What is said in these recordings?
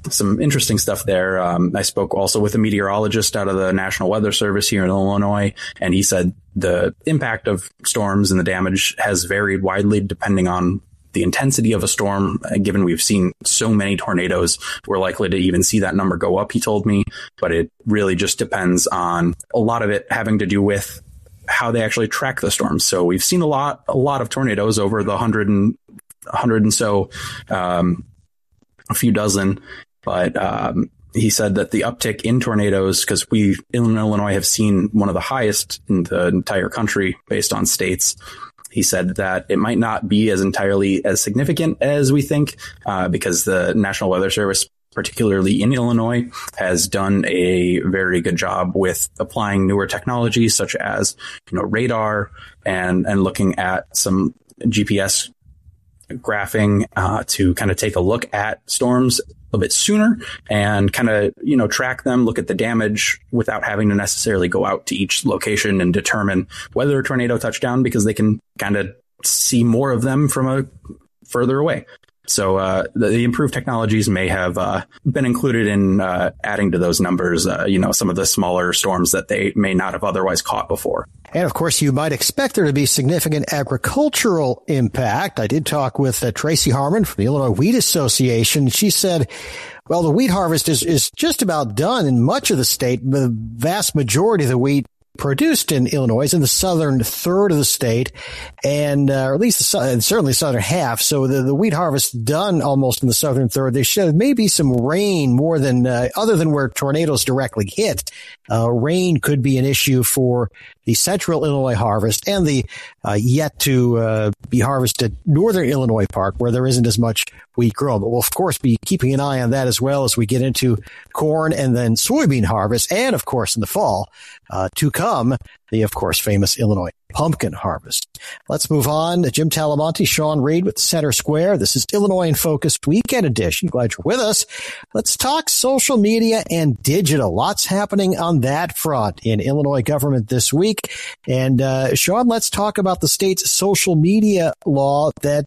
some interesting stuff there. I spoke also with a meteorologist out of the National Weather Service here in Illinois, and he said the impact of storms and the damage has varied widely depending on the intensity of a storm. Given we've seen so many tornadoes, we're likely to even see that number go up, he told me. But it really just depends on a lot of it having to do with how they actually track the storms. So we've seen a lot of tornadoes over the 100 and so, a few dozen. But he said that the uptick in tornadoes, because we in Illinois have seen one of the highest in the entire country based on states. He said that it might not be as entirely as significant as we think, because the National Weather Service, particularly in Illinois, has done a very good job with applying newer technologies such as, radar and looking at some GPS graphing to kind of take a look at storms a bit sooner and kind of, track them, look at the damage without having to necessarily go out to each location and determine whether a tornado touched down, because they can kind of see more of them from a further away. So the improved technologies may have been included in adding to those numbers, some of the smaller storms that they may not have otherwise caught before. And of course, you might expect there to be significant agricultural impact. I did talk with Tracy Harmon from the Illinois Wheat Association. She said, well, the wheat harvest is just about done in much of the state. The vast majority of the wheat produced in Illinois is in the southern third of the state, and or at least certainly southern half. So the wheat harvest done almost in the southern third. There should maybe some rain more than other than where tornadoes directly hit. Rain could be an issue for the central Illinois harvest and the yet to be harvested northern Illinois part, where there isn't as much wheat grown. But we'll, of course, be keeping an eye on that as well as we get into corn and then soybean harvest. And, of course, in the fall to come, the, of course, famous Illinois pumpkin harvest. Let's move on. Jim Talamonte, Sean Reed with Center Square. This is Illinois in Focus Weekend Edition. Glad you're with us. Let's talk social media and digital. Lots happening on that front in Illinois government this week. And Sean, let's talk about the state's social media law that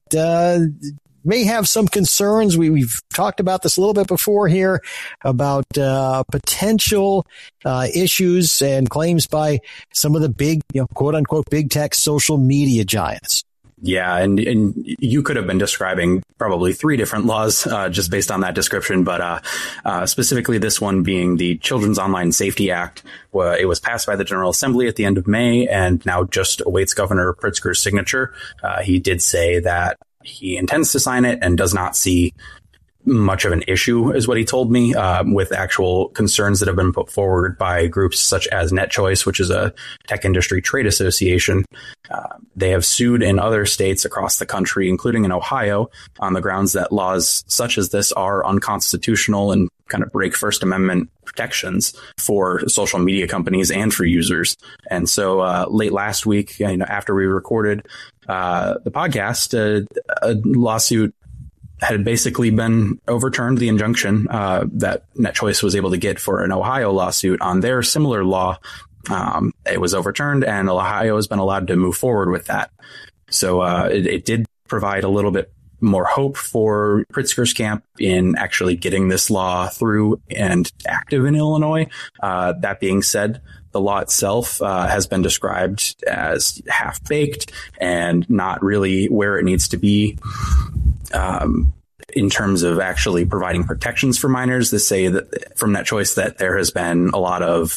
may have some concerns. We've talked about this a little bit before here about potential issues and claims by some of the big, quote unquote, big tech social media giants. Yeah, and you could have been describing probably 3 different laws just based on that description, but specifically this one being the Children's Online Safety Act. It was passed by the General Assembly at the end of May and now just awaits Governor Pritzker's signature. He did say that he intends to sign it and does not see much of an issue, is what he told me, with actual concerns that have been put forward by groups such as NetChoice, which is a tech industry trade association. They have sued in other states across the country, including in Ohio, on the grounds that laws such as this are unconstitutional and kind of break First Amendment protections for social media companies and for users. And so late last week, after we recorded the podcast, a lawsuit had basically been overturned. The injunction that NetChoice was able to get for an Ohio lawsuit on their similar law, it was overturned, and Ohio has been allowed to move forward with that. So it did provide a little bit more hope for Pritzker's camp in actually getting this law through and active in Illinois. That being said, the law itself has been described as half-baked and not really where it needs to be in terms of actually providing protections for minors. They say that from NetChoice that there has been a lot of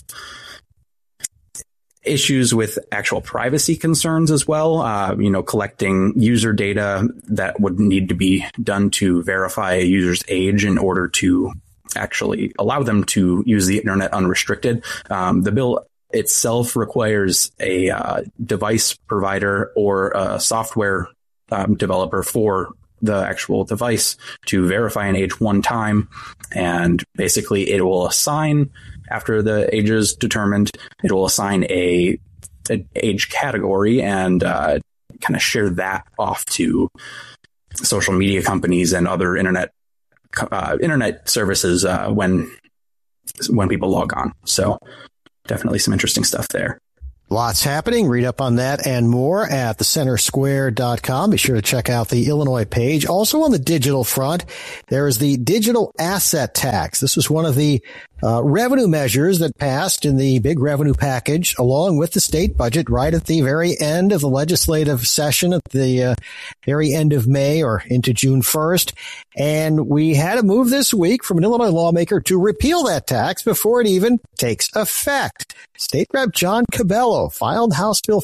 issues with actual privacy concerns as well. Collecting user data that would need to be done to verify a user's age in order to actually allow them to use the internet unrestricted. The bill itself requires a device provider or a software developer for the actual device to verify an age one time. And basically it will assign, after the age is determined, it will assign an age category and kind of share that off to social media companies and other internet services when people log on. So definitely some interesting stuff there. Lots happening. Read up on that and more at thecentersquare.com. Be sure to check out the Illinois page. Also on the digital front, there is the digital asset tax. This was one of the revenue measures that passed in the big revenue package along with the state budget right at the very end of the legislative session at the very end of May or into June 1st. And we had a move this week from an Illinois lawmaker to repeal that tax before it even takes effect. State Rep John Cabello filed House Bill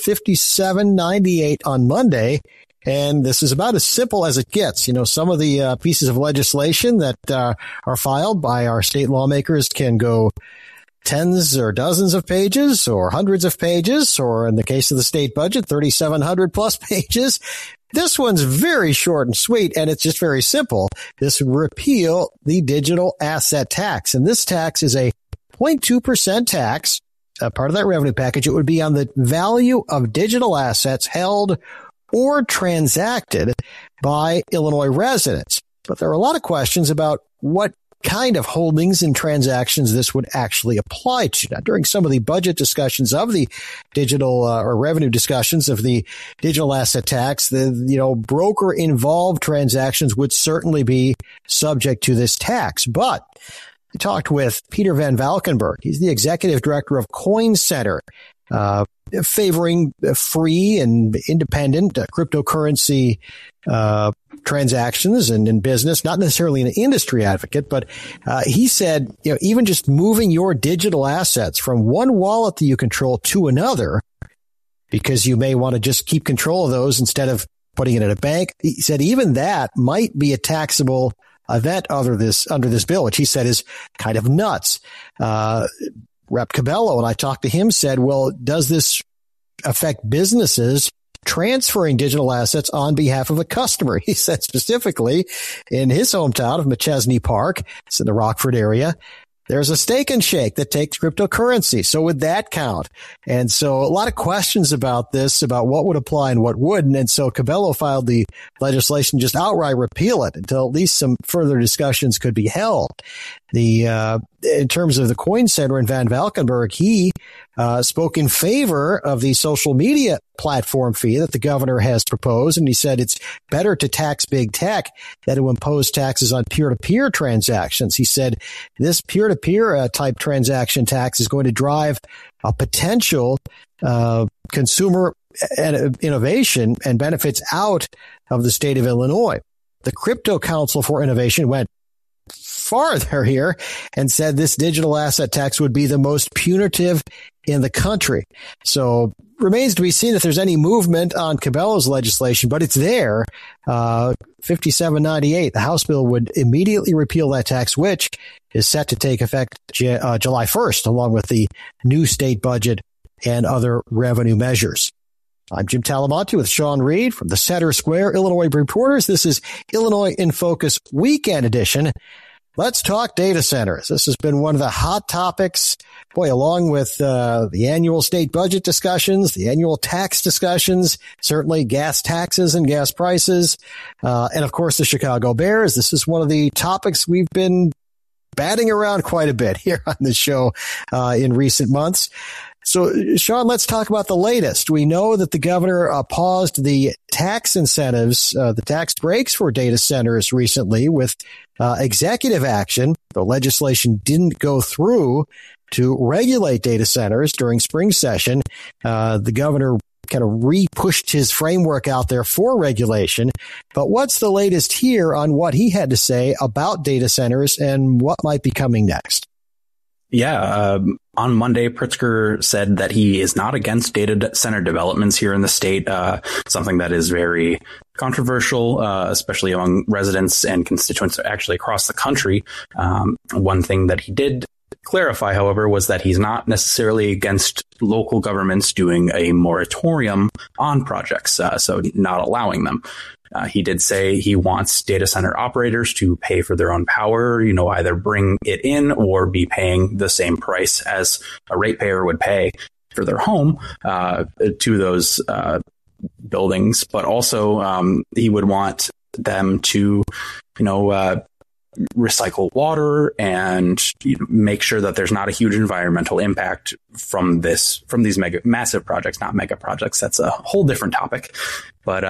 5798 on Monday. And this is about as simple as it gets. You know, some of the pieces of legislation that are filed by our state lawmakers can go tens or dozens of pages or hundreds of pages, or in the case of the state budget, 3,700 plus pages. This one's very short and sweet, and it's just very simple. This would repeal the digital asset tax. And this tax is a 0.2% tax. Part of that revenue package. It would be on the value of digital assets held or transacted by Illinois residents. But there are a lot of questions about what kind of holdings and transactions this would actually apply to. Now, during some of the budget discussions of the digital or revenue discussions of the digital asset tax, the broker involved transactions would certainly be subject to this tax. But I talked with Peter Van Valkenburg. He's the executive director of Coin Center, favoring free and independent cryptocurrency transactions and in business, not necessarily an industry advocate, but he said, even just moving your digital assets from one wallet that you control to another, because you may want to just keep control of those instead of putting it in a bank. He said even that might be a taxable event under this bill, which he said is kind of nuts. Rep. Cabello, when I talked to him, said, well, does this affect businesses transferring digital assets on behalf of a customer? He said specifically in his hometown of Machesney Park, it's in the Rockford area, there's a Steak and Shake that takes cryptocurrency. So would that count? And so a lot of questions about this, about what would apply and what wouldn't. And so Cabello filed the legislation to just outright repeal it until at least some further discussions could be held. In terms of the Coin Center in Van Valkenburg, he spoke in favor of the social media platform fee that the governor has proposed. And he said it's better to tax big tech than to impose taxes on peer-to-peer transactions. He said this peer-to-peer type transaction tax is going to drive a potential consumer innovation and benefits out of the state of Illinois. The Crypto Council for Innovation went farther here and said this digital asset tax would be the most punitive in the country. So remains to be seen if there's any movement on Cabello's legislation, but it's there. 5798, the House bill would immediately repeal that tax, which is set to take effect July 1st, along with the new state budget and other revenue measures. I'm Jim Talamonte with Sean Reed from the Center Square Illinois Reporters. This is Illinois in Focus Weekend Edition. Let's talk data centers. This has been one of the hot topics, along with the annual state budget discussions, the annual tax discussions, certainly gas taxes and gas prices, and of course the Chicago Bears. This is one of the topics we've been batting around quite a bit here on the show in recent months. So, Sean, let's talk about the latest. We know that the governor paused the tax incentives, the tax breaks for data centers recently with executive action. The legislation didn't go through to regulate data centers during spring session. The governor kind of re-pushed his framework out there for regulation. But what's the latest here on what he had to say about data centers and what might be coming next? Yeah. On Monday, Pritzker said that he is not against data center developments here in the state, something that is very controversial, especially among residents and constituents actually across the country. One thing that he did clarify, however, was that he's not necessarily against local governments doing a moratorium on projects, so not allowing them. He did say he wants data center operators to pay for their own power, either bring it in or be paying the same price as a ratepayer would pay for their home to those buildings. But also he would want them to, recycle water and make sure that there's not a huge environmental impact from these massive projects, not mega projects. That's a whole different topic. But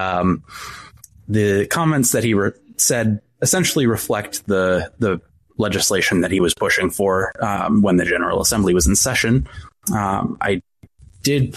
the comments that he said essentially reflect the legislation that he was pushing for when the General Assembly was in session. I did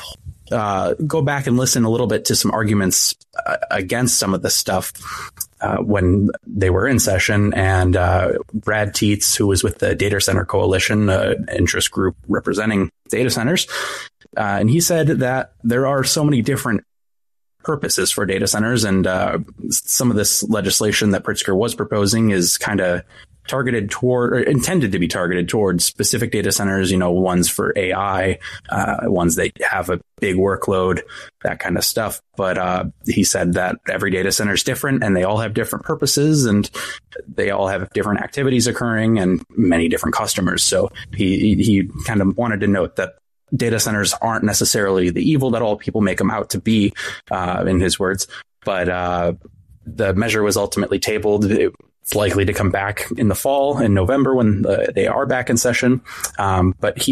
go back and listen a little bit to some arguments against some of this stuff when they were in session. And Brad Tietz, who was with the Data Center Coalition, an interest group representing data centers, and he said that there are so many different purposes for data centers, and some of this legislation that Pritzker was proposing is kind of targeted toward, or intended to be targeted towards specific data centers, ones for AI, ones that have a big workload, that kind of stuff. But he said that every data center is different and they all have different purposes and they all have different activities occurring and many different customers. So he kind of wanted to note that data centers aren't necessarily the evil that all people make them out to be, in his words. But the measure was ultimately tabled. It's likely to come back in the fall, in November, when they are back in session. But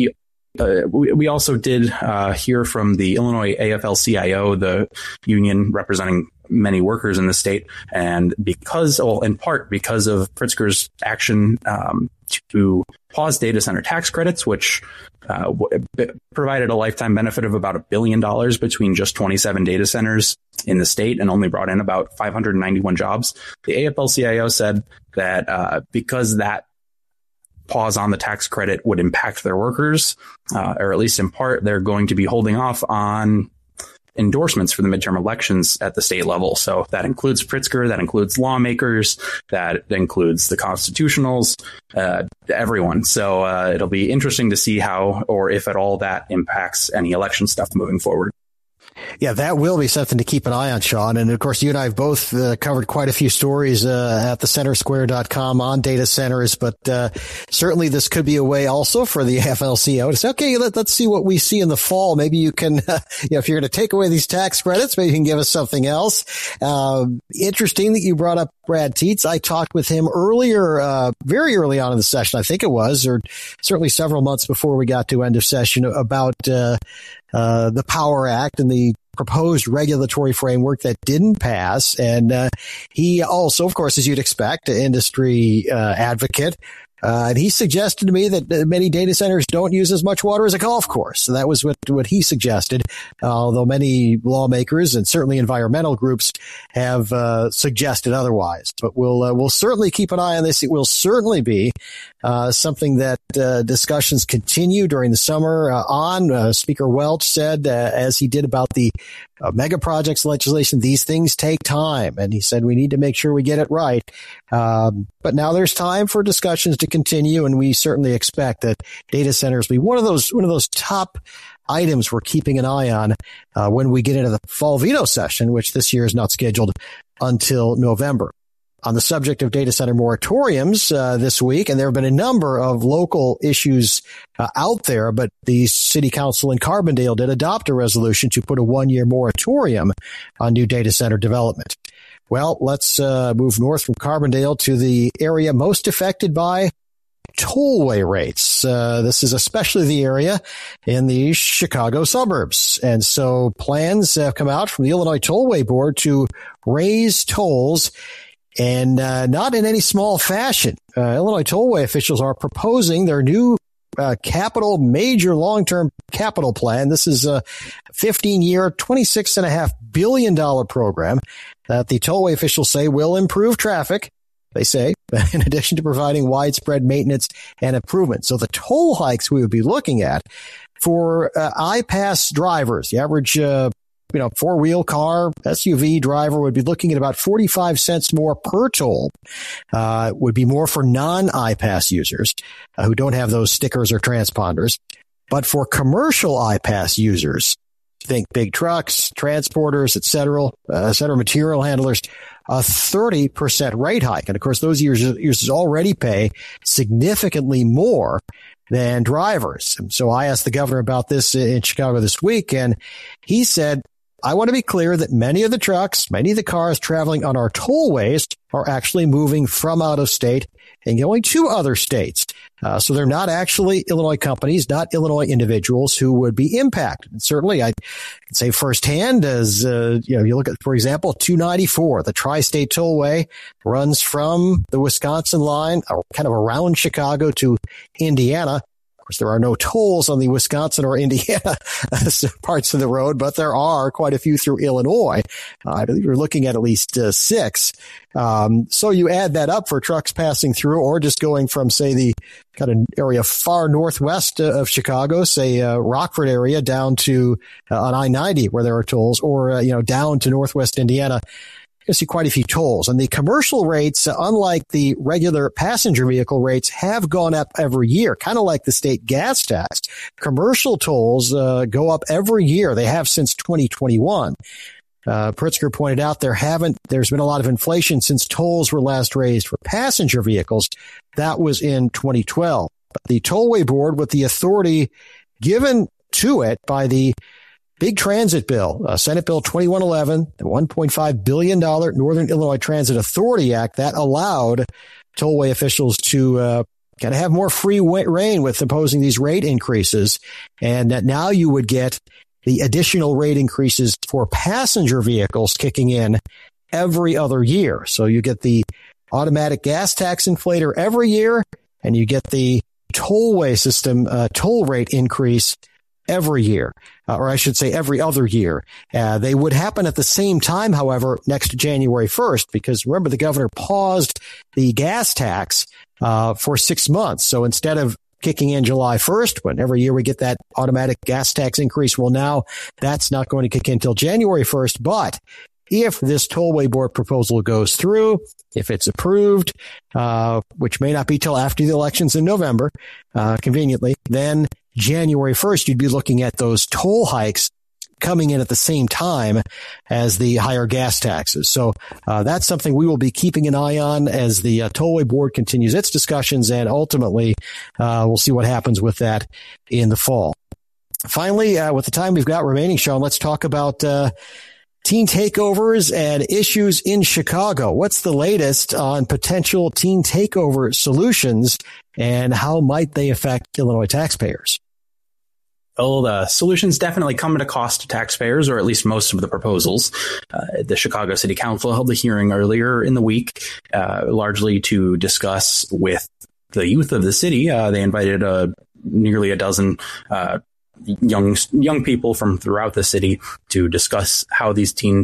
we also did hear from the Illinois AFL-CIO, the union representing many workers in the state, and in part because of Pritzker's action to pause data center tax credits, which provided a lifetime benefit of about $1 billion between just 27 data centers in the state and only brought in about 591 jobs. The AFL-CIO said that because that pause on the tax credit would impact their workers, or at least in part, they're going to be holding off on endorsements for the midterm elections at the state level. So that includes Pritzker, that includes lawmakers, that includes the constitutionals, everyone. So it'll be interesting to see how, or if at all, that impacts any election stuff moving forward. Yeah, that will be something to keep an eye on, Sean. And of course, you and I have both covered quite a few stories at thecentersquare.com on data centers. But certainly this could be a way also for the AFL-CIO to say, okay, let's see what we see in the fall. Maybe you can, if you're going to take away these tax credits, maybe you can give us something else. Interesting that you brought up Brad Tietz. I talked with him earlier, very early on in the session, I think it was, or certainly several months before we got to end of session, about the Power Act and the proposed regulatory framework that didn't pass. And he also, of course, as you'd expect, an industry advocate. And he suggested to me that many data centers don't use as much water as a golf course. So that was what he suggested, although many lawmakers and certainly environmental groups have suggested otherwise. But we'll certainly keep an eye on this. It will certainly be something that discussions continue during the summer on. Speaker Welch said, as he did about the mega projects legislation, these things take time. And he said we need to make sure we get it right. But now there's time for discussions to continue, and we certainly expect that data centers will be one of those top items we're keeping an eye on when we get into the fall veto session, which this year is not scheduled until November. On the subject of data center moratoriums this week, and there have been a number of local issues out there, but the city council in Carbondale did adopt a resolution to put a 1-year moratorium on new data center development. Well, let's move north from Carbondale to the area most affected by tollway rates. This is especially the area in the Chicago suburbs. And so plans have come out from the Illinois Tollway Board to raise tolls, and not in any small fashion. Illinois Tollway officials are proposing their new major long-term capital plan. This is a 15-year, $26.5 billion program that the tollway officials say will improve traffic, they say, in addition to providing widespread maintenance and improvement. So the toll hikes we would be looking at for I-Pass drivers, the average four-wheel car, SUV driver would be looking at about 45 cents more per toll. Would be more for non-I-Pass users who don't have those stickers or transponders. But for commercial I-Pass users, think big trucks, transporters, et cetera, material handlers, a 30% rate hike. And of course, those users already pay significantly more than drivers. And so I asked the governor about this in Chicago this week, and he said, I want to be clear that many of the trucks, many of the cars traveling on our tollways are actually moving from out of state and only 2 other states. So they're not actually Illinois companies, not Illinois individuals who would be impacted. And certainly, I can say firsthand, as you look at, for example, 294, the Tri-State Tollway runs from the Wisconsin line, kind of around Chicago to Indiana. Of course, there are no tolls on the Wisconsin or Indiana parts of the road, but there are quite a few through Illinois. I believe you're looking at least 6. So you add that up for trucks passing through or just going from, say, the kind of area far northwest of Chicago, say, Rockford area down to on I-90 where there are tolls, or, down to northwest Indiana. You see quite a few tolls. And the commercial rates, unlike the regular passenger vehicle rates, have gone up every year, kind of like the state gas tax. Commercial tolls go up every year. They have since 2021. Pritzker pointed out there's been a lot of inflation since tolls were last raised for passenger vehicles. That was in 2012. But the Tollway Board, with the authority given to it by the big transit bill, Senate Bill 2111, the $1.5 billion Northern Illinois Transit Authority Act, that allowed tollway officials to kind of have more free rein with imposing these rate increases. And that now you would get the additional rate increases for passenger vehicles kicking in every other year. So you get the automatic gas tax inflator every year, and you get the tollway system toll rate increase every year, or I should say every other year. They would happen at the same time, however, next January 1st, because remember, the governor paused the gas tax for 6 months. So instead of kicking in July 1st, when every year we get that automatic gas tax increase, well, now that's not going to kick in until January 1st. But if this Tollway Board proposal goes through, if it's approved, which may not be till after the elections in November, conveniently, then January 1st, you'd be looking at those toll hikes coming in at the same time as the higher gas taxes. So that's something we will be keeping an eye on as the Tollway Board continues its discussions, and ultimately we'll see what happens with that in the fall. Finally, with the time we've got remaining, Sean, let's talk about teen takeovers and issues in Chicago. What's the latest on potential teen takeover solutions, and how might they affect Illinois taxpayers? Well, the solutions definitely come at a cost to taxpayers, or at least most of the proposals. The Chicago City Council held a hearing earlier in the week, largely to discuss with the youth of the city. They invited nearly a dozen young people from throughout the city to discuss how these trending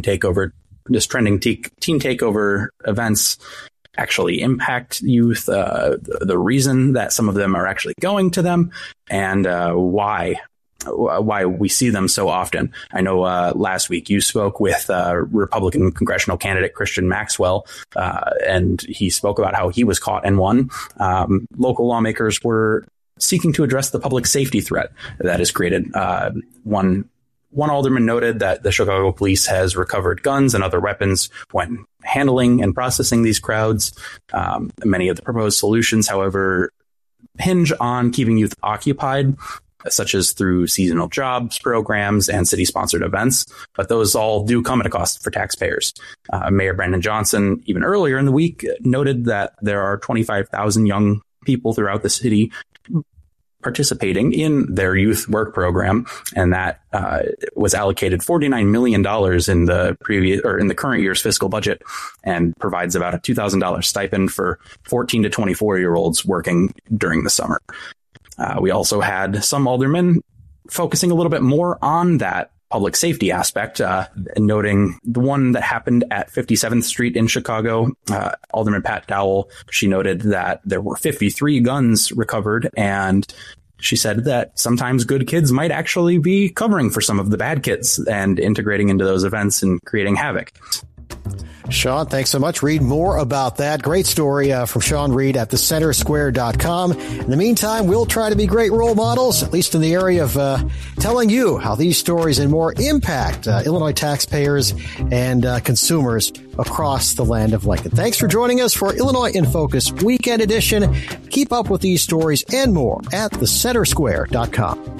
teen takeover events actually impact youth, the reason that some of them are actually going to them, and why we see them so often. I know last week you spoke with Republican congressional candidate Christian Maxwell, and he spoke about how he was caught in one. Local lawmakers were seeking to address the public safety threat that is created. One alderman noted that the Chicago police has recovered guns and other weapons when handling and processing these crowds. Many of the proposed solutions, however, hinge on keeping youth occupied, such as through seasonal jobs programs and city-sponsored events. But those all do come at a cost for taxpayers. Mayor Brandon Johnson, even earlier in the week, noted that there are 25,000 young people throughout the city participating in their youth work program, and that was allocated $49 million in the current year's fiscal budget, and provides about a $2,000 stipend for 14 to 24-year-olds working during the summer. We also had some aldermen focusing a little bit more on that public safety aspect, noting the one that happened at 57th Street in Chicago. Alderman Pat Dowell, she noted that there were 53 guns recovered, and she said that sometimes good kids might actually be covering for some of the bad kids and integrating into those events and creating havoc. Sean, thanks so much. Read more about that. Great story from Sean Reed at thecentersquare.com. In the meantime, we'll try to be great role models, at least in the area of telling you how these stories and more impact Illinois taxpayers and consumers across the land of Lincoln. Thanks for joining us for Illinois in Focus Weekend Edition. Keep up with these stories and more at thecentersquare.com.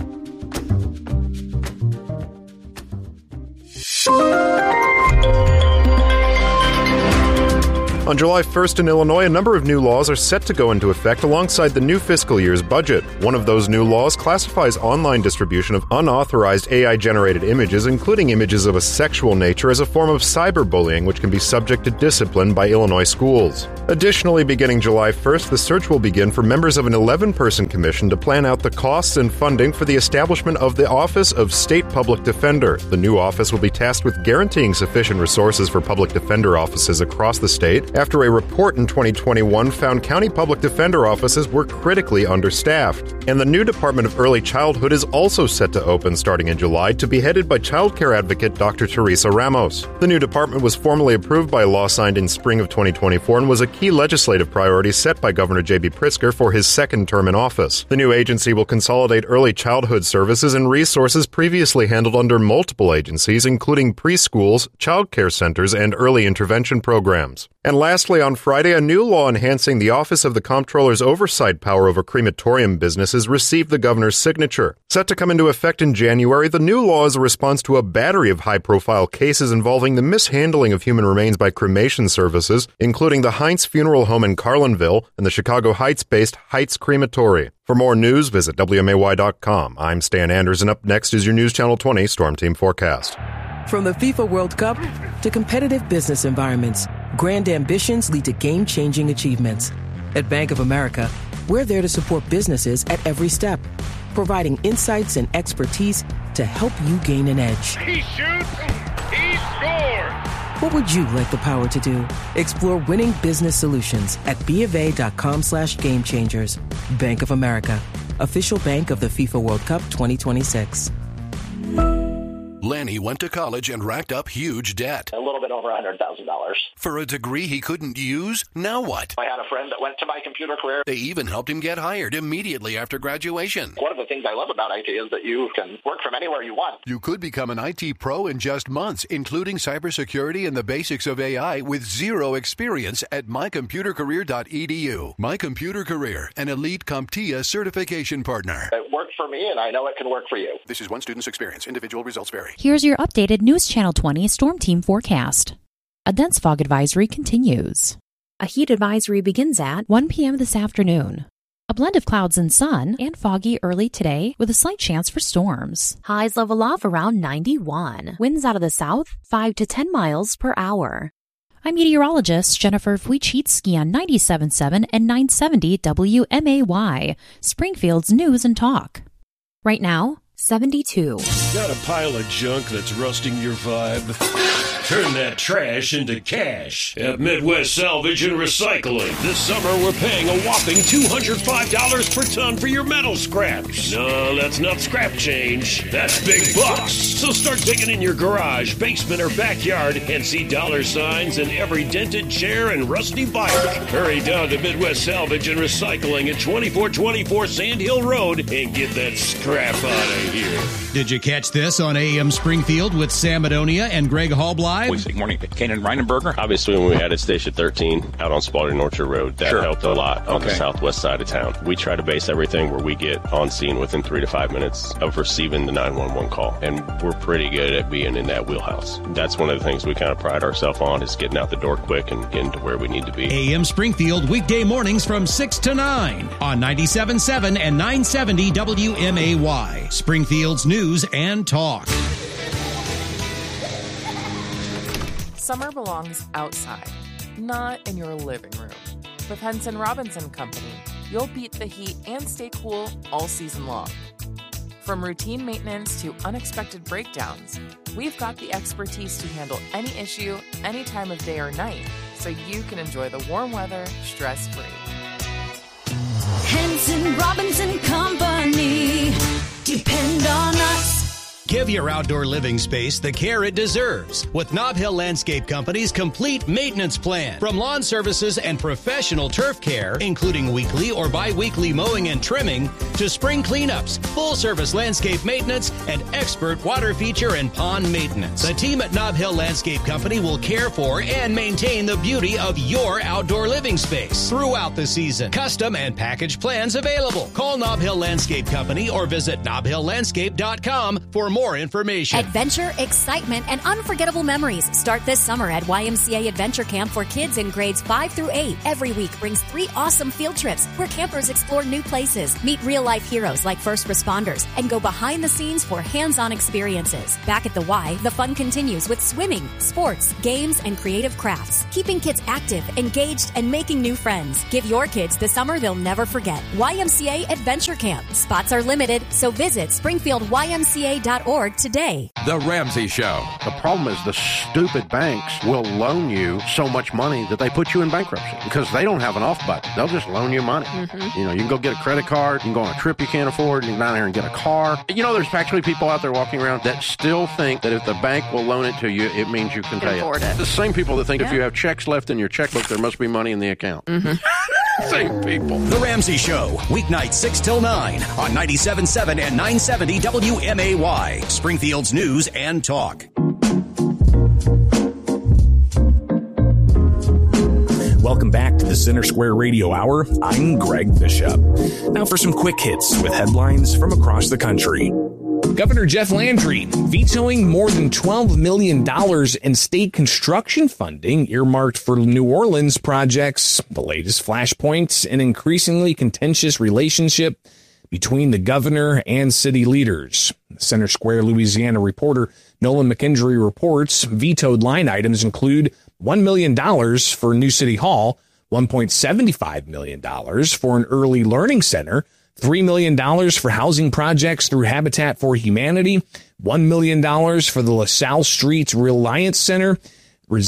On July 1st in Illinois, a number of new laws are set to go into effect alongside the new fiscal year's budget. One of those new laws classifies online distribution of unauthorized AI-generated images, including images of a sexual nature, as a form of cyberbullying, which can be subject to discipline by Illinois schools. Additionally, beginning July 1st, the search will begin for members of an 11-person commission to plan out the costs and funding for the establishment of the Office of State Public Defender. The new office will be tasked with guaranteeing sufficient resources for public defender offices across the state after a report in 2021 found county public defender offices were critically understaffed. And the new Department of Early Childhood is also set to open starting in July, to be headed by child care advocate Dr. Teresa Ramos. The new department was formally approved by a law signed in spring of 2024 and was a key legislative priority set by Governor J.B. Pritzker for his second term in office. The new agency will consolidate early childhood services and resources previously handled under multiple agencies, including preschools, child care centers, and early intervention programs. And lastly, on Friday, a new law enhancing the Office of the Comptroller's oversight power over crematorium businesses received the governor's signature. Set to come into effect in January, the new law is a response to a battery of high-profile cases involving the mishandling of human remains by cremation services, including the Heinz Funeral Home in Carlinville and the Chicago Heights-based Heights Crematory. For more news, visit WMAY.com. I'm Stan Anders, and up next is your News Channel 20 Storm Team Forecast. From the FIFA World Cup to competitive business environments, grand ambitions lead to game-changing achievements. At Bank of America, we're there to support businesses at every step, providing insights and expertise to help you gain an edge. He shoots, he scores! What would you like the power to do? Explore winning business solutions at BofA.com/gamechangers. Bank of America, official bank of the FIFA World Cup 2026. Lanny went to college and racked up huge debt. A little bit over $100,000. For a degree he couldn't use? Now what? I had a friend that went to My Computer Career. They even helped him get hired immediately after graduation. One of the things I love about IT is that you can work from anywhere you want. You could become an IT pro in just months, including cybersecurity and the basics of AI with zero experience at mycomputercareer.edu. My Computer Career, an elite CompTIA certification partner. It worked for me, and I know it can work for you. This is one student's experience. Individual results vary. Here's your updated News Channel 20 Storm Team forecast. A dense fog advisory continues. A heat advisory begins at 1 p.m. this afternoon. A blend of clouds and sun and foggy early today with a slight chance for storms. Highs level off around 91. Winds out of the south 5 to 10 miles per hour. I'm meteorologist Jennifer Wojcicki on 97.7 and 970 WMAY, Springfield's News and Talk. Right now, 72. Got a pile of junk that's rusting your vibe? Turn that trash into cash at Midwest Salvage and Recycling. This summer, we're paying a whopping $205 per ton for your metal scraps. No, that's not scrap change. That's big bucks. So start digging in your garage, basement, or backyard and see dollar signs in every dented chair and rusty bike. Hurry down to Midwest Salvage and Recycling at 2424 Sand Hill Road and get that scrap out of here. Did you catch this on AM Springfield with Sam Madonia and Greg Hallbly? Good morning. Kanan Reinenberger. Obviously, when we had at Station 13 out on Spalding Orchard Road, that helped a lot on the southwest side of town. We try to base everything where we get on scene within 3 to 5 minutes of receiving the 911 call, and we're pretty good at being in that wheelhouse. That's one of the things we kind of pride ourselves on, is getting out the door quick and getting to where we need to be. AM Springfield, weekday mornings from 6 to 9 on 97.7 and 970 WMAY, Springfield's News and Talk. Summer belongs outside, not in your living room. With Henson Robinson Company, you'll beat the heat and stay cool all season long. From routine maintenance to unexpected breakdowns, we've got the expertise to handle any issue, any time of day or night, so you can enjoy the warm weather stress-free. Henson Robinson Company. Depend on us. Give your outdoor living space the care it deserves with Nob Hill Landscape Company's complete maintenance plan. From lawn services and professional turf care, including weekly or bi-weekly mowing and trimming, to spring cleanups, full-service landscape maintenance, and expert water feature and pond maintenance. The team at Nob Hill Landscape Company will care for and maintain the beauty of your outdoor living space throughout the season. Custom and package plans available. Call Nob Hill Landscape Company or visit nobhilllandscape.com for more more information. Adventure, excitement, and unforgettable memories start this summer at YMCA Adventure Camp for kids in grades 5 through 8. Every week brings 3 awesome field trips where campers explore new places, meet real-life heroes like first responders, and go behind the scenes for hands-on experiences. Back at the Y, the fun continues with swimming, sports, games, and creative crafts, keeping kids active, engaged, and making new friends. Give your kids the summer they'll never forget. YMCA Adventure Camp. Spots are limited, so visit springfieldymca.org today. The Ramsey Show. The problem is the stupid banks will loan you so much money that they put you in bankruptcy because they don't have an off button. They'll just loan you money. You know, you can go get a credit card, you can go on a trip you can't afford, you can go down there and get a car. You know, there's actually people out there walking around that still think that if the bank will loan it to you, it means you can pay it. The same people that think if you have checks left in your checkbook, there must be money in the account. Same people. The Ramsey Show, weeknights 6 till 9 on 97.7 and 970 WMAY, Springfield's News and Talk. Welcome back to the Center Square Radio Hour. I'm Greg Bishop. Now for some quick hits with headlines from across the country. Governor Jeff Landry vetoing more than $12 million in state construction funding earmarked for New Orleans projects, the latest flashpoints in an increasingly contentious relationship between the governor and city leaders. Center Square Louisiana reporter Nolan McKendry reports vetoed line items include $1 million for New City Hall, $1.75 million for an early learning center, $3 million for housing projects through Habitat for Humanity, $1 million for the LaSalle Street Resilience Center, and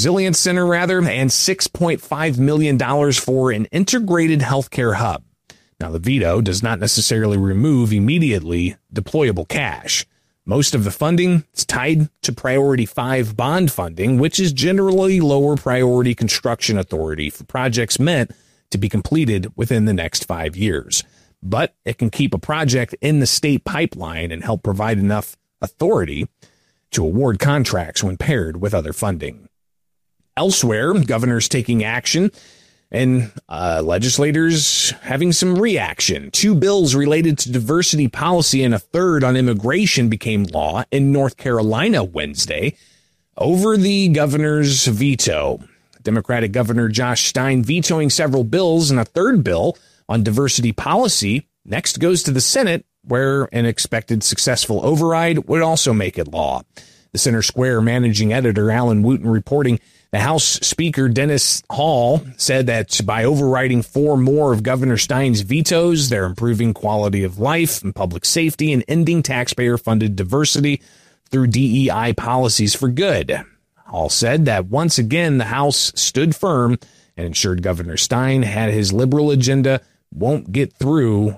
$6.5 million for an integrated healthcare hub. Now, the veto does not necessarily remove immediately deployable cash. Most of the funding is tied to Priority 5 bond funding, which is generally lower priority construction authority for projects meant to be completed within the next 5 years. But it can keep a project in the state pipeline and help provide enough authority to award contracts when paired with other funding. Elsewhere, governors taking action and legislators having some reaction. 2 bills related to diversity policy and a third on immigration became law in North Carolina Wednesday over the governor's veto. Democratic Governor Josh Stein vetoing several bills, and a third bill on diversity policy next goes to the Senate, where an expected successful override would also make it law. The Center Square managing editor Alan Wooten reporting the House Speaker Dennis Hall said that by overriding 4 more of Governor Stein's vetoes, they're improving quality of life and public safety and ending taxpayer-funded diversity through DEI policies for good. Hall said that once again the House stood firm and ensured Governor Stein had his liberal agenda won't get through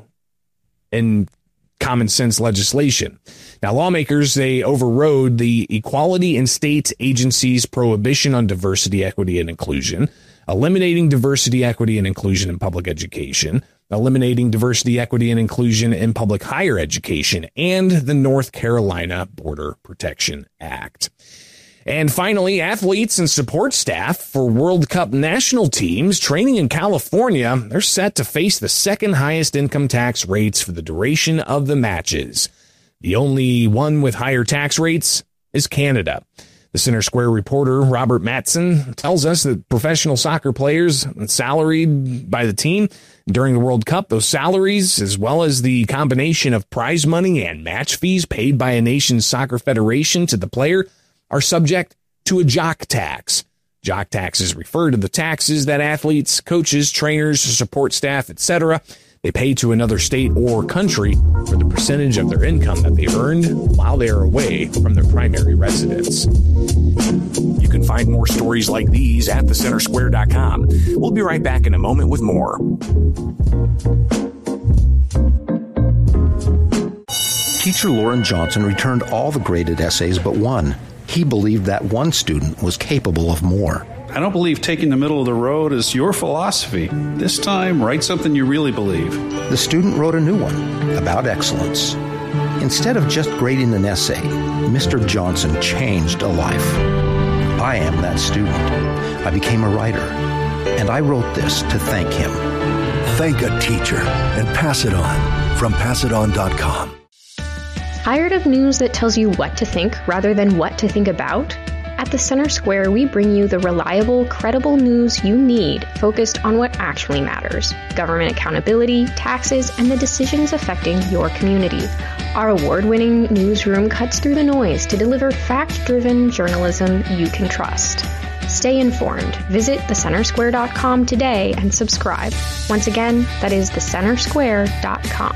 in common sense legislation. Now, lawmakers, they overrode the Equality in State Agencies prohibition on diversity, equity, and inclusion, eliminating diversity, equity, and inclusion in public education, eliminating diversity, equity, and inclusion in public higher education, and the North Carolina Border Protection Act. And finally, athletes and support staff for World Cup national teams training in California, they're set to face the second highest income tax rates for the duration of the matches. The only one with higher tax rates is Canada. The Center Square reporter Robert Matson tells us that professional soccer players salaried by the team during the World Cup, those salaries, as well as the combination of prize money and match fees paid by a nation's soccer federation to the player, are subject to a jock tax. Jock taxes refer to the taxes that athletes, coaches, trainers, support staff, etc., they pay to another state or country for the percentage of their income that they earned while they are away from their primary residence. You can find more stories like these at thecentersquare.com. We'll be right back in a moment with more. Teacher Lauren Johnson returned all the graded essays but one. He believed that one student was capable of more. I don't believe taking the middle of the road is your philosophy. This time, write something you really believe. The student wrote a new one about excellence. Instead of just grading an essay, Mr. Johnson changed a life. I am that student. I became a writer, and I wrote this to thank him. Thank a teacher and pass it on from PassItOn.com. Tired of news that tells you what to think rather than what to think about? At the Center Square, we bring you the reliable, credible news you need focused on what actually matters: government accountability, taxes, and the decisions affecting your community. Our award-winning newsroom cuts through the noise to deliver fact-driven journalism you can trust. Stay informed. Visit thecentersquare.com today and subscribe. Once again, that is thecentersquare.com.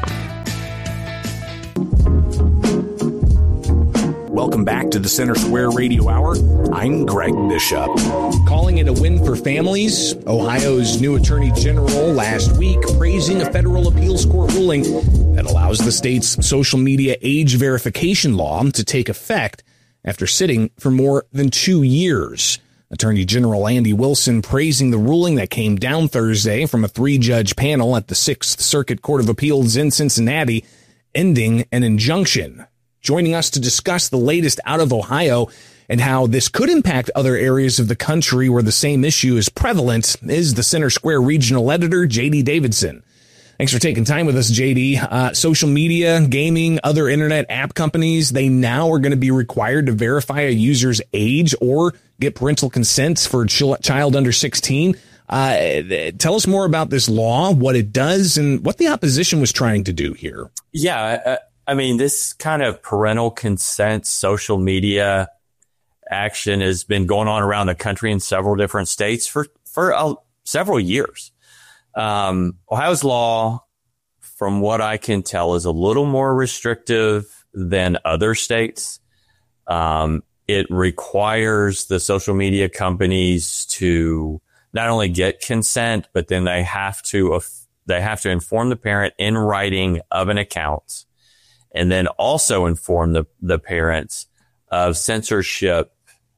Welcome back to the Center Square Radio Hour. I'm Greg Bishop. Calling it a win for families, Ohio's new Attorney General last week praising a federal appeals court ruling that allows the state's social media age verification law to take effect after sitting for more than 2 years. Attorney General Andy Wilson praising the ruling that came down Thursday from a 3-judge panel at the 6th Circuit Court of Appeals in Cincinnati, ending an injunction. Joining us to discuss the latest out of Ohio and how this could impact other areas of the country where the same issue is prevalent is the Center Square Regional Editor, J.D. Davidson. Thanks for taking time with us, J.D. Social media, gaming, other internet app companies, they now are going to be required to verify a user's age or get parental consent for a child under 16. Tell us more about this law, what it does, and what the opposition was trying to do here. Yeah, I mean, this kind of parental consent social media action has been going on around the country in several different states for several years. Ohio's law, from what I can tell, is a little more restrictive than other states. It requires the social media companies to not only get consent, but then they have to inform the parent in writing of an account, and then also inform the parents of censorship,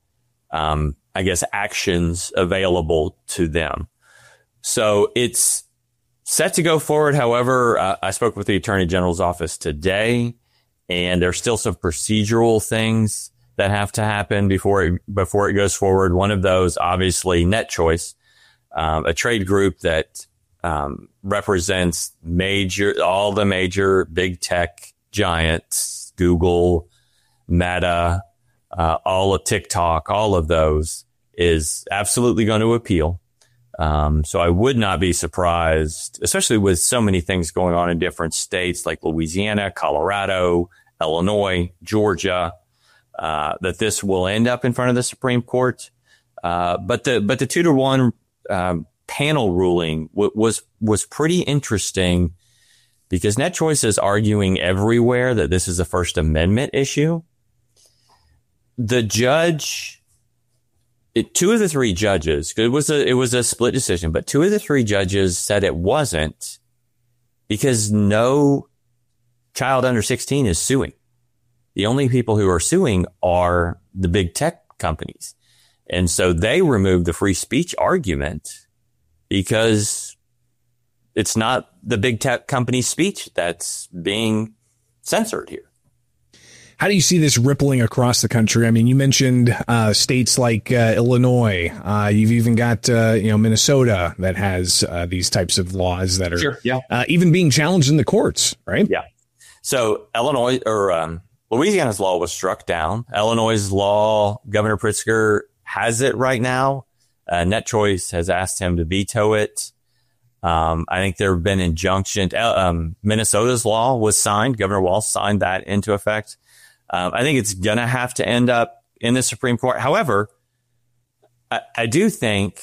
actions available to them. So it's set to go forward. However, I spoke with the Attorney General's office today, and there's still some procedural things that have to happen before it goes forward. One of those, obviously, NetChoice, a trade group that represents all the major big tech giants, Google, Meta, all of TikTok, all of those, is absolutely going to appeal. So I would not be surprised, especially with so many things going on in different states like Louisiana, Colorado, Illinois, Georgia, that this will end up in front of the Supreme Court. But the 2-to-1 panel ruling was pretty interesting, because NetChoice is arguing everywhere that this is a First Amendment issue. The judge, two of the three judges, it was a split decision, but 2 of the 3 judges said it wasn't, because no child under 16 is suing. The only people who are suing are the big tech companies. And so they removed the free speech argument because it's not the big tech company's speech that's being censored here. How do you see this rippling across the country? I mean, you mentioned states like Illinois. You've even got Minnesota that has these types of laws that are even being challenged in the courts, right? Yeah. So Illinois or Louisiana's law was struck down. Illinois' law, Governor Pritzker has it right now. NetChoice has asked him to veto it. I think there have been injunctions. Minnesota's law was signed. Governor Walz signed that into effect. I think it's going to have to end up in the Supreme Court. However, I do think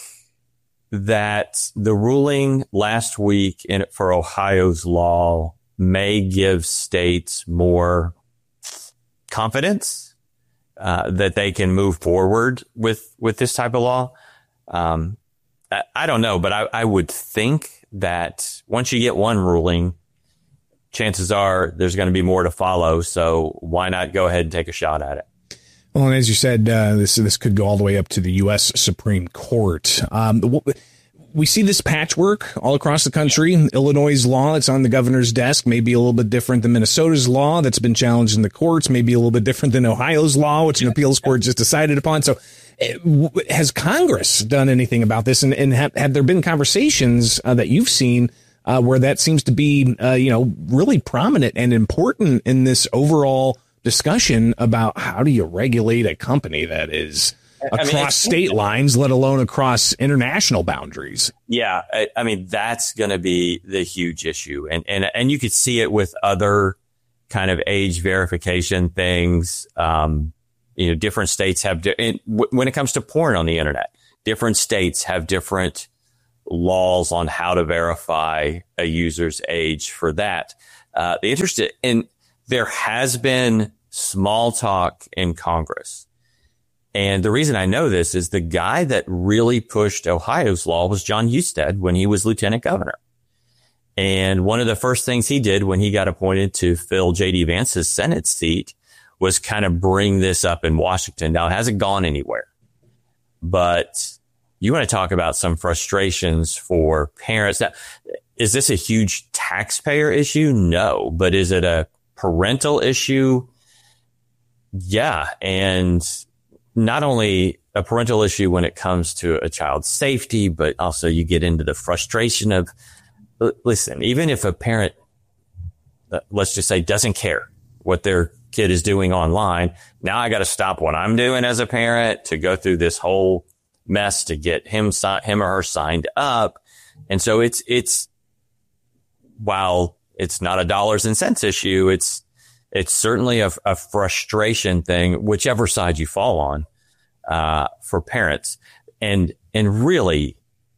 that the ruling last week for Ohio's law may give states more confidence that they can move forward with this type of law. I don't know, but I would think that once you get one ruling, chances are there's going to be more to follow. So why not go ahead and take a shot at it? Well, and as you said, this could go all the way up to the U.S. Supreme Court. We see this patchwork all across the country. Illinois' law that's on the governor's desk may be a little bit different than Minnesota's law that's been challenged in the courts, maybe a little bit different than Ohio's law, which an appeals court just decided upon. So has Congress done anything about this? And have there been conversations that you've seen where that seems to be, really prominent and important in this overall discussion about how do you regulate a company that is across state lines, let alone across international boundaries. Yeah. I mean, that's going to be the huge issue. And you could see it with other kind of age verification things. Different states have, when it comes to porn on the internet, different states have different laws on how to verify a user's age for that. There has been small talk in Congress. And the reason I know this is the guy that really pushed Ohio's law was John Husted when he was lieutenant governor. And one of the first things he did when he got appointed to fill J.D. Vance's Senate seat was kind of bring this up in Washington. Now, it hasn't gone anywhere, but you want to talk about some frustrations for parents. Now, is this a huge taxpayer issue? No. But is it a parental issue? Yeah. And not only a parental issue when it comes to a child's safety, but also you get into the frustration of, listen, even if a parent, let's just say, doesn't care what their kid is doing online, now I got to stop what I'm doing as a parent to go through this whole mess to get him or her signed up. And so it's while it's not a dollars and cents issue, it's certainly a frustration thing, whichever side you fall on, for parents. And really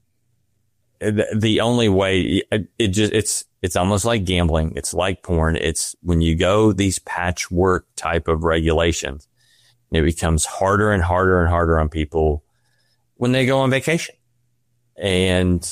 the only way it's almost like gambling. It's like porn. It's when you go these patchwork type of regulations, it becomes harder and harder and harder on people when they go on vacation. And,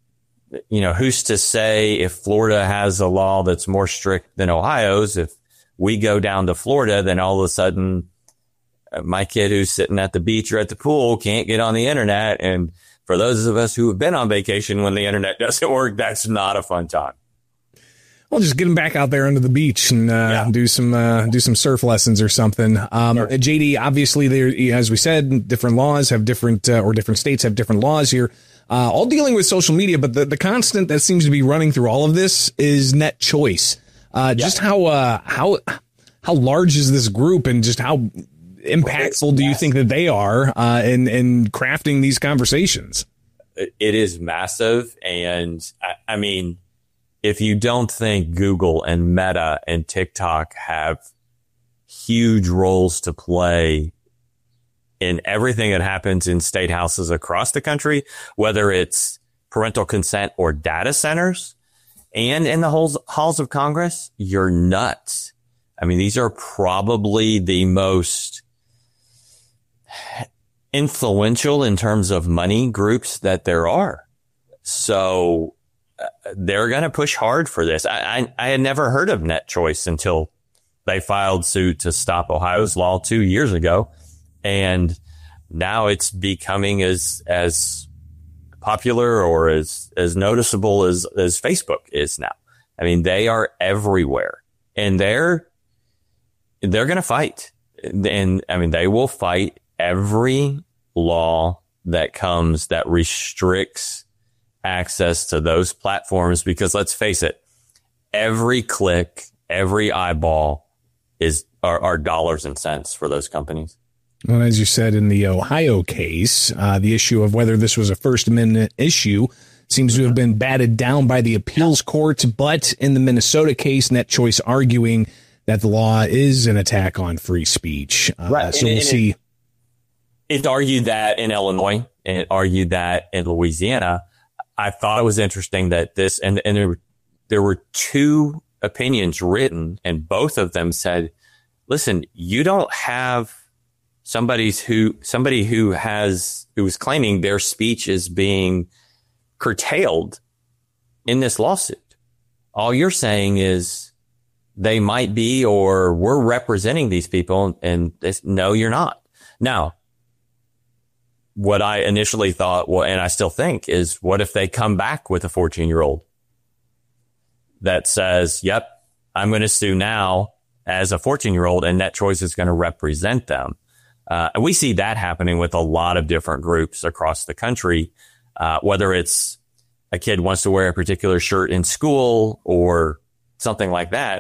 who's to say if Florida has a law that's more strict than Ohio's, if we go down to Florida, then all of a sudden my kid who's sitting at the beach or at the pool can't get on the internet. And for those of us who have been on vacation when the internet doesn't work, that's not a fun time. Well, just get them back out there under the beach and do some surf lessons or something. Sure. JD, obviously, there, as we said, different laws have different states have different laws here, all dealing with social media. But the constant that seems to be running through all of this is net choice. Just how large is this group, and just how impactful do you think that they are in crafting these conversations? It is massive, and I mean, if you don't think Google and Meta and TikTok have huge roles to play in everything that happens in state houses across the country, whether it's parental consent or data centers and in the halls of Congress, you're nuts. I mean, these are probably the most influential in terms of money groups that there are. So they're going to push hard for this. I had never heard of Net Choice until they filed suit to stop Ohio's law 2 years ago. And now it's becoming as popular or as noticeable as Facebook is now. I mean, they are everywhere, and they're going to fight. And I mean, they will fight every law that comes that restricts access to those platforms, because let's face it, every click, every eyeball are dollars and cents for those companies. Well, as you said in the Ohio case, the issue of whether this was a First Amendment issue seems to have been batted down by the appeals court. But in the Minnesota case, Net Choice arguing that the law is an attack on free speech. Right. So we'll see. It argued that in Illinois, and it argued that in Louisiana. I thought it was interesting that this, and there were two opinions written, and both of them said, listen, you don't have somebody who was claiming their speech is being curtailed in this lawsuit. All you're saying is they might be, or we're representing these people, and no, you're not. Now, what I initially thought, and I still think, is what if they come back with a 14-year-old that says, yep, I'm going to sue now as a 14-year-old, and Net Choice is going to represent them. We see that happening with a lot of different groups across the country, whether it's a kid wants to wear a particular shirt in school or something like that.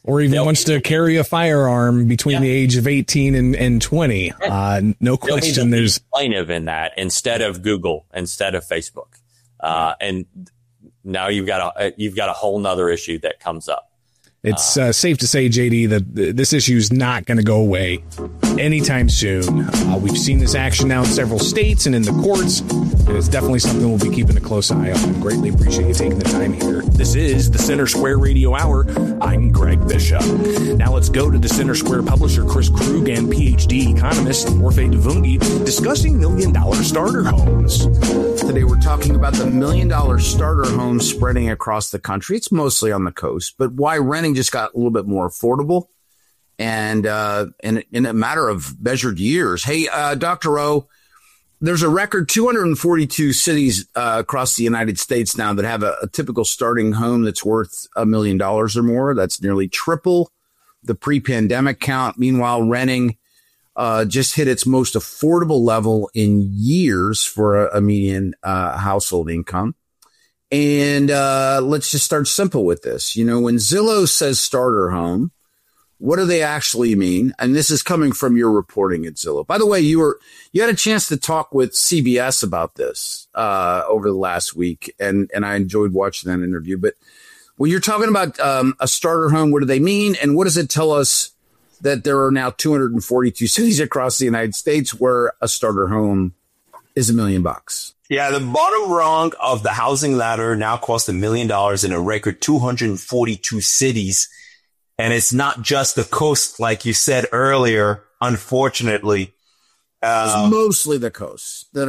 Or even wants to carry a firearm between the age of 18 and 20. No question. There's plaintiff in that instead of Google, instead of Facebook. And now you've got a whole nother issue that comes up. It's safe to say, JD, that this issue is not going to go away anytime soon. We've seen this action now in several states and in the courts, and it's definitely something we'll be keeping a close eye on. Greatly appreciate you taking the time here. This is the Center Square Radio Hour. I'm Greg Bishop. Now let's go to the Center Square publisher Chris Krug and PhD economist Orphe Divounguy discussing $1 million starter homes. Today we're talking about the $1 million starter homes spreading across the country. It's mostly on the coast, but why renting just got a little bit more affordable and in a matter of measured years. Hey, Dr. O, there's a record 242 cities across the United States now that have a typical starting home that's worth $1 million or more. That's nearly triple the pre-pandemic count. Meanwhile, renting just hit its most affordable level in years for a median household income. And let's just start simple with this. You know, when Zillow says starter home, what do they actually mean? And this is coming from your reporting at Zillow. By the way, you had a chance to talk with CBS about this over the last week, and I enjoyed watching that interview. But when you're talking about a starter home, what do they mean? And what does it tell us that there are now 242 cities across the United States where a starter home is $1 million? Yeah, the bottom rung of the housing ladder now costs $1 million in a record 242 cities. And it's not just the coast, like you said earlier, unfortunately. It's mostly the coast that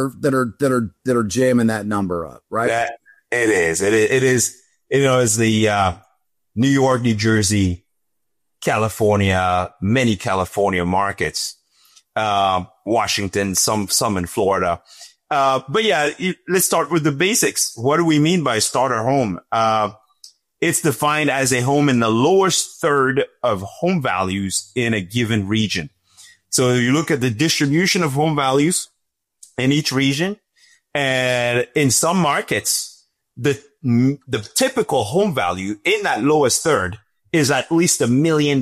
are jamming that number up, right? It is. It is, you know, it's the New York, New Jersey, California, many California markets, Washington, some in Florida. But yeah, let's start with the basics. What do we mean by starter home? It's defined as a home in the lowest third of home values in a given region. So you look at the distribution of home values in each region, and in some markets, the typical home value in that lowest third is at least $1 million.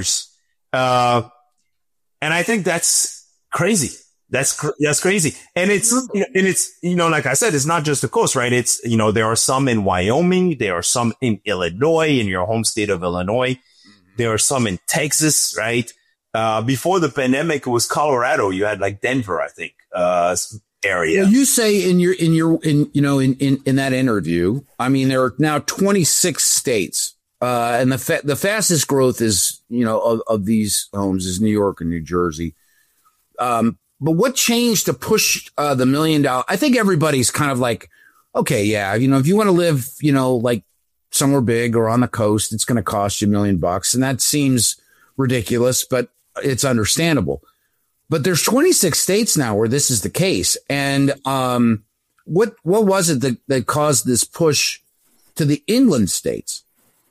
And I think that's crazy. That's crazy. And it's, like I said, it's not just the coast, right? It's, there are some in Wyoming. There are some in Illinois, in your home state of Illinois. There are some in Texas, right? Before the pandemic, it was Colorado. You had like Denver, I think, area. Well, you say in that interview, I mean, there are now 26 states. And the fastest growth is, of these homes is New York and New Jersey. But what changed to push the $1 million? I think everybody's kind of like, okay, yeah, if you want to live, like somewhere big or on the coast, it's going to cost you $1 million. And that seems ridiculous, but it's understandable. But there's 26 states now where this is the case. And what was it that caused this push to the inland states?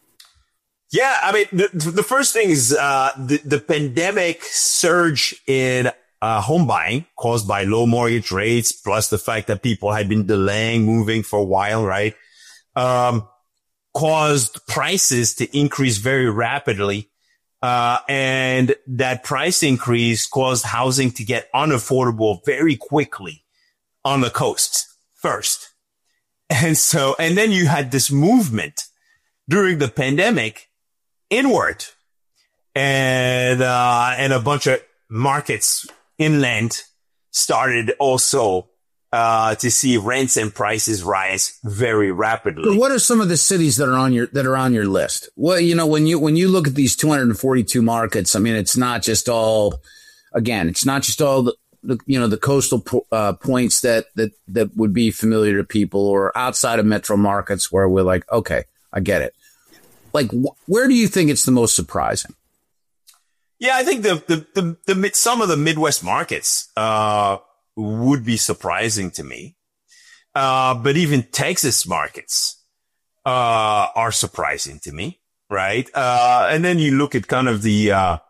Yeah, I mean, the first thing is the pandemic surge in home buying caused by low mortgage rates, plus the fact that people had been delaying moving for a while, right? Caused prices to increase very rapidly. And that price increase caused housing to get unaffordable very quickly on the coast first. And then you had this movement during the pandemic inward, and a bunch of markets inland started also to see rents and prices rise very rapidly. But what are some of the cities that are on your list? Well, when you look at these 242 markets, I mean, it's not just all the coastal points that would be familiar to people, or outside of metro markets where we're like, okay, I get it. Like, where do you think it's the most surprising? Yeah, I think some of the Midwest markets would be surprising to me. But even Texas markets are surprising to me, right? And then you look at kind of the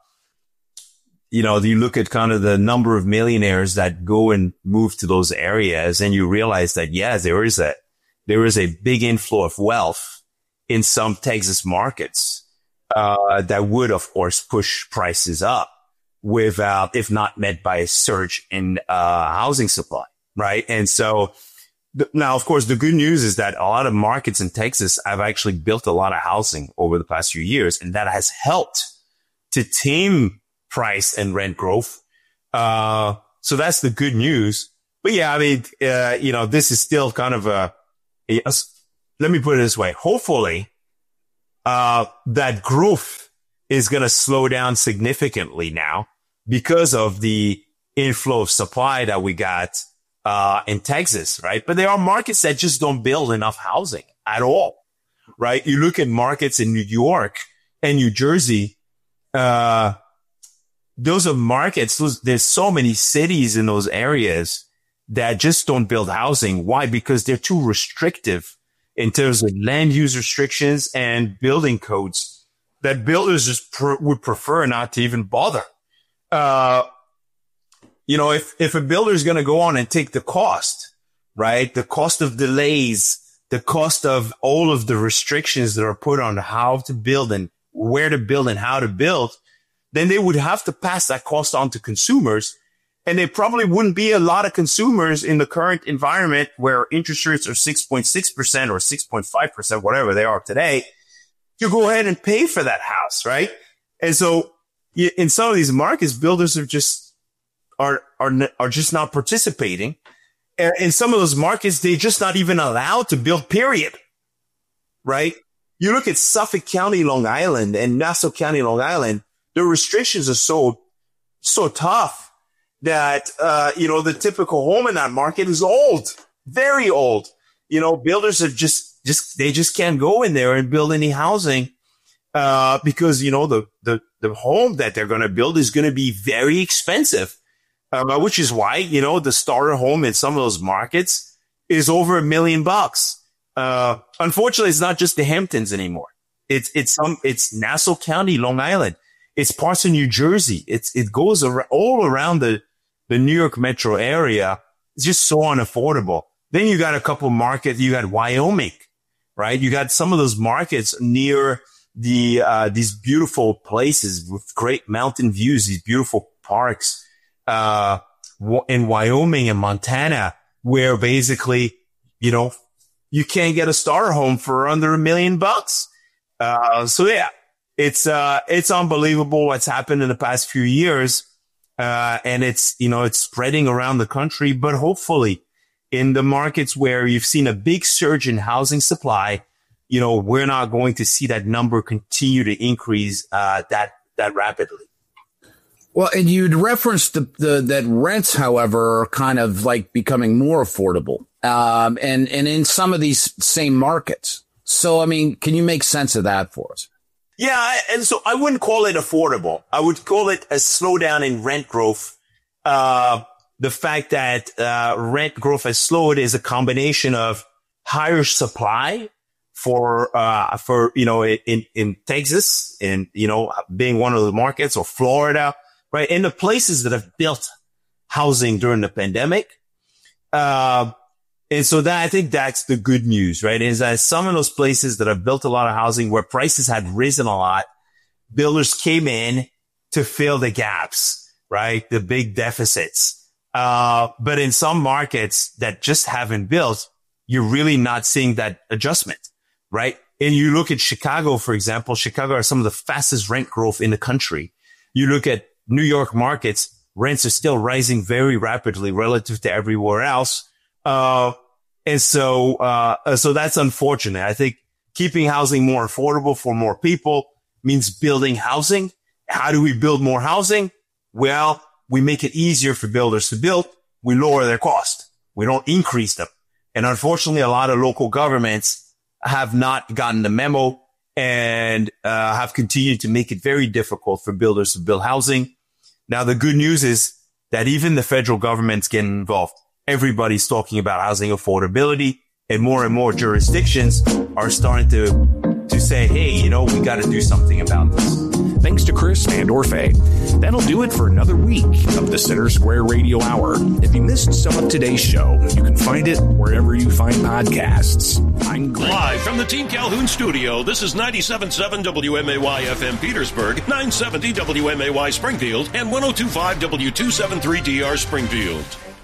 number of millionaires that go and move to those areas, and you realize that, yeah, there is a big inflow of wealth in some Texas markets. that would, of course, push prices up without, if not met by a surge in housing supply, right? And so now, of course, the good news is that a lot of markets in Texas have actually built a lot of housing over the past few years, and that has helped to tame price and rent growth. So that's the good news. But yeah, I mean, this is still kind of let me put it this way. Hopefully, that growth is going to slow down significantly now because of the inflow of supply that we got, in Texas, right? But there are markets that just don't build enough housing at all, right? You look at markets in New York and New Jersey, those are markets. There's so many cities in those areas that just don't build housing. Why? Because they're too restrictive in terms of land use restrictions and building codes that builders just would prefer not to even bother. If a builder is going to go on and take the cost, right? The cost of delays, the cost of all of the restrictions that are put on how to build and where to build and how to build, then they would have to pass that cost on to consumers. And there probably wouldn't be a lot of consumers in the current environment where interest rates are 6.6% or 6.5%, whatever they are today, to go ahead and pay for that house, right? And so in some of these markets, builders are just just not participating. And in some of those markets, they're just not even allowed to build, period. Right? You look at Suffolk County, Long Island and Nassau County, Long Island, the restrictions are so tough that, the typical home in that market is old, very old. Builders are they just can't go in there and build any housing, because, the home that they're going to build is going to be very expensive. Which is why, the starter home in some of those markets is over $1 million. Unfortunately, it's not just the Hamptons anymore. It's Nassau County, Long Island. It's parts of New Jersey. It goes all around the New York metro area. It's just so unaffordable. Then you got a couple markets. You got Wyoming, right? You got some of those markets near these beautiful places with great mountain views, these beautiful parks. In Wyoming and Montana, where basically, you can't get a starter home for under $1 million. So yeah, it's unbelievable what's happened in the past few years. And it's spreading around the country, but hopefully in the markets where you've seen a big surge in housing supply, we're not going to see that number continue to increase, that rapidly. Well, and you'd referenced that rents, however, are kind of like becoming more affordable, and in some of these same markets. So, I mean, can you make sense of that for us? Yeah. And so I wouldn't call it affordable. I would call it a slowdown in rent growth. The fact that, rent growth has slowed is a combination of higher supply in Texas and, being one of the markets, or Florida. Right. In the places that have built housing during the pandemic. And so I think that's the good news, right? Is that some of those places that have built a lot of housing where prices had risen a lot, builders came in to fill the gaps, right? The big deficits. But in some markets that just haven't built, you're really not seeing that adjustment, right? And you look at Chicago, for example. Chicago are some of the fastest rent growth in the country. You look at New York markets, rents are still rising very rapidly relative to everywhere else. And so that's unfortunate. I think keeping housing more affordable for more people means building housing. How do we build more housing? Well, we make it easier for builders to build. We lower their cost. We don't increase them. And unfortunately, a lot of local governments have not gotten the memo and have continued to make it very difficult for builders to build housing. Now, the good news is that even the federal government's getting involved. Everybody's talking about housing affordability, and more jurisdictions are starting to say, hey, we got to do something about this. Thanks to Chris and/or Faye. That'll do it for another week of the Center Square Radio Hour. If you missed some of today's show, you can find it wherever you find podcasts. I'm Greg. Live from the Team Calhoun studio, this is 97.7 WMAY FM Petersburg, 970 WMAY Springfield, and 102.5 W273DR Springfield.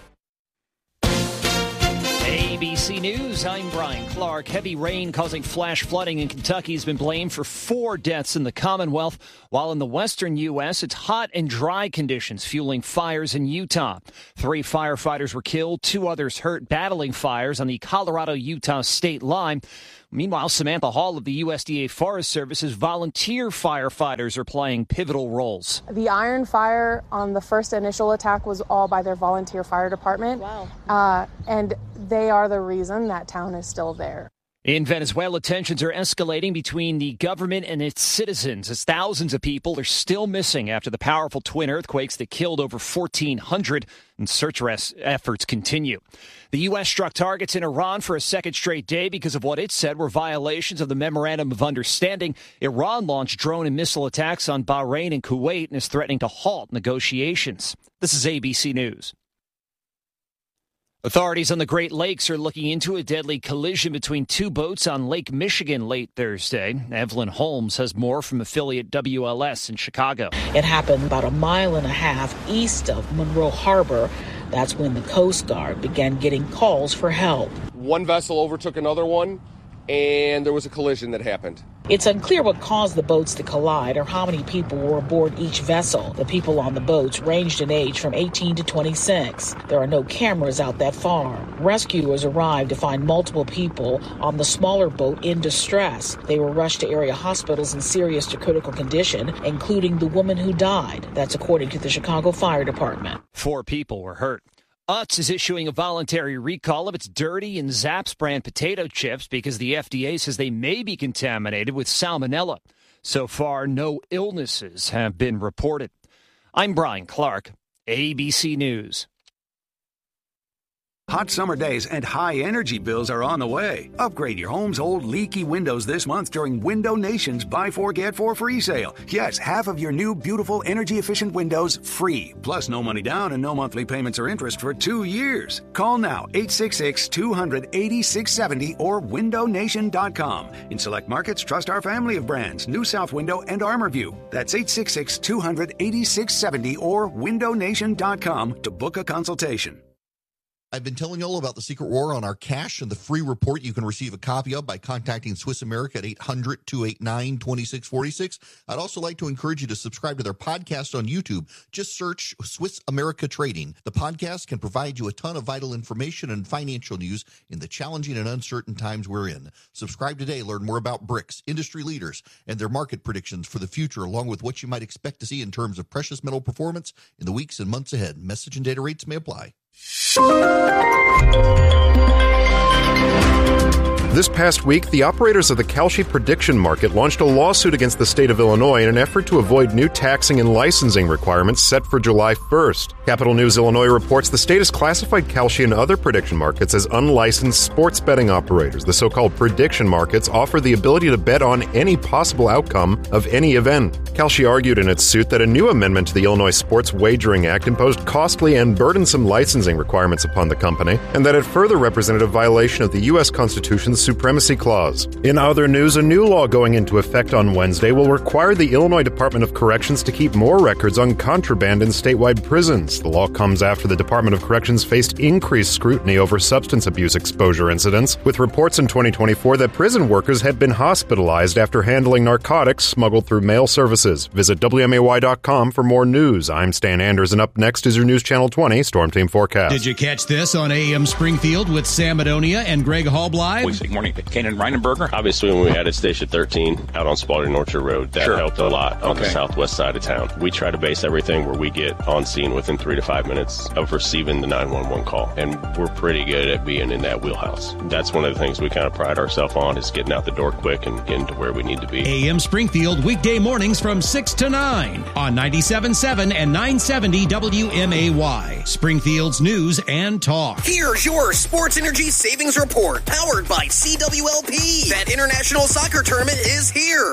ABC News, I'm Brian Clark. Heavy rain causing flash flooding in Kentucky has been blamed for 4 deaths in the Commonwealth, while in the western U.S., it's hot and dry conditions fueling fires in Utah. 3 firefighters were killed, 2 others hurt battling fires on the Colorado-Utah state line. Meanwhile, Samantha Hall of the USDA Forest Service's volunteer firefighters are playing pivotal roles. The Iron Fire on the first initial attack was all by their volunteer fire department. Wow. And they are the reason that town is still there. In Venezuela, tensions are escalating between the government and its citizens as thousands of people are still missing after the powerful twin earthquakes that killed over 1,400, and search efforts continue. The U.S. struck targets in Iran for a second straight day because of what it said were violations of the Memorandum of Understanding. Iran launched drone and missile attacks on Bahrain and Kuwait and is threatening to halt negotiations. This is ABC News. Authorities on the Great Lakes are looking into a deadly collision between 2 boats on Lake Michigan late Thursday. Evelyn Holmes has more from affiliate WLS in Chicago. It happened about a mile and a half east of Monroe Harbor. That's when the Coast Guard began getting calls for help. One vessel overtook another one, and there was a collision that happened. It's unclear what caused the boats to collide or how many people were aboard each vessel. The people on the boats ranged in age from 18 to 26. There are no cameras out that far. Rescuers arrived to find multiple people on the smaller boat in distress. They were rushed to area hospitals in serious to critical condition, including the woman who died. That's according to the Chicago Fire Department. 4 people were hurt. Utz is issuing a voluntary recall of its Dirty and Zapp's brand potato chips because the FDA says they may be contaminated with salmonella. So far, no illnesses have been reported. I'm Brian Clark, ABC News. Hot summer days and high energy bills are on the way. Upgrade your home's old leaky windows this month during Window Nation's Buy 4 Get 4 free sale. Yes, half of your new beautiful energy efficient windows free. Plus no money down and no monthly payments or interest for 2 years. Call now 866-200-8670 or windownation.com. In select markets, trust our family of brands, New South Window and ArmorView. That's 866-200-8670 or windownation.com to book a consultation. I've been telling you all about the secret war on our cash and the free report you can receive a copy of by contacting Swiss America at 800-289-2646. I'd also like to encourage you to subscribe to their podcast on YouTube. Just search Swiss America Trading. The podcast can provide you a ton of vital information and financial news in the challenging and uncertain times we're in. Subscribe today. Learn more about BRICS, industry leaders, and their market predictions for the future, along with what you might expect to see in terms of precious metal performance in the weeks and months ahead. Message and data rates may apply. This past week, the operators of the Kalshi prediction market launched a lawsuit against the state of Illinois in an effort to avoid new taxing and licensing requirements set for July 1st. Capital News Illinois reports the state has classified Kalshi and other prediction markets as unlicensed sports betting operators. The so-called prediction markets offer the ability to bet on any possible outcome of any event. Kalshi argued in its suit that a new amendment to the Illinois Sports Wagering Act imposed costly and burdensome licensing requirements upon the company, and that it further represented a violation of the U.S. Constitution's Supremacy Clause. In other news, a new law going into effect on Wednesday will require the Illinois Department of Corrections to keep more records on contraband in statewide prisons. The law comes after the Department of Corrections faced increased scrutiny over substance abuse exposure incidents, with reports in 2024 that prison workers had been hospitalized after handling narcotics smuggled through mail services. Visit WMAY.com for more news. I'm Stan Anders, and up next is your News Channel 20 Storm Team Forecast. Did you catch this on AM Springfield with Sam Madonia and Greg Hallbly? Good morning, Kanan Reinenberger. Obviously, when we added Station 13 out on Spalding Orchard Road, that helped a lot on the southwest side of town. We try to base everything where we get on scene within 3 to 5 minutes of receiving the 911 call, and we're pretty good at being in that wheelhouse. That's one of the things we kind of pride ourselves on, is getting out the door quick and getting to where we need to be. AM Springfield, weekday mornings from 6 to 9 on 97.7 and 970 WMAY. Springfield's news and talk. Here's your Sports Energy Savings Report, powered by CWLP. That international soccer tournament is here.